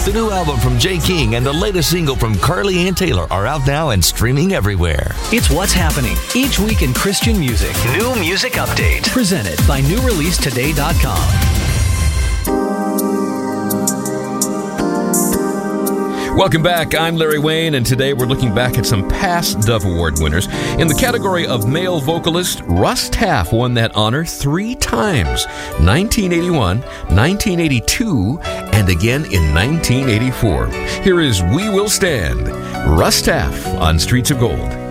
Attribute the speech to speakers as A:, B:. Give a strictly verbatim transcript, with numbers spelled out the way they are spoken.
A: The new album from Jay King and the latest single from Carly Ann Taylor are out now and streaming everywhere.
B: It's what's happening each week in Christian music.
C: New Music Update.
B: Presented by new release today dot com.
D: Welcome back. I'm Larry Wayne, and today we're looking back at some past Dove Award winners. In the category of male vocalist, Russ Taff won that honor three times, nineteen eighty-one, nineteen eighty-two, and again in nineteen eighty-four. Here is We Will Stand, Russ Taff on Streets of Gold.